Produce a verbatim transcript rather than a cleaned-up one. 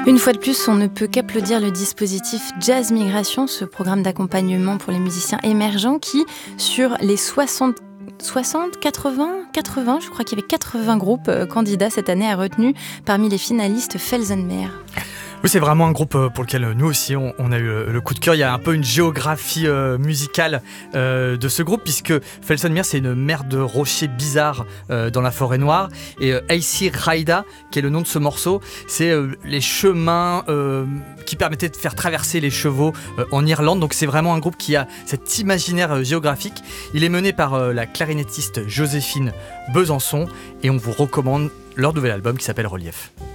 Une fois de plus, on ne peut qu'applaudir le dispositif Jazz Migration, ce programme d'accompagnement pour les musiciens émergents qui, sur les soixante, soixante, quatre-vingts, quatre-vingts, je crois qu'il y avait quatre-vingts groupes euh, candidats cette année, a retenu parmi les finalistes Felsenmeer. Oui, c'est vraiment un groupe pour lequel nous aussi on, on a eu le coup de cœur. Il y a un peu une géographie euh, musicale euh, de ce groupe, puisque Felsenmeer, c'est une mer de rochers bizarres euh, dans la forêt noire. Et euh, Eysir Raida, qui est le nom de ce morceau, c'est euh, les chemins euh, qui permettaient de faire traverser les chevaux euh, en Irlande. Donc c'est vraiment un groupe qui a cet imaginaire euh, géographique. Il est mené par euh, la clarinettiste Joséphine Besançon et on vous recommande leur nouvel album qui s'appelle Relief.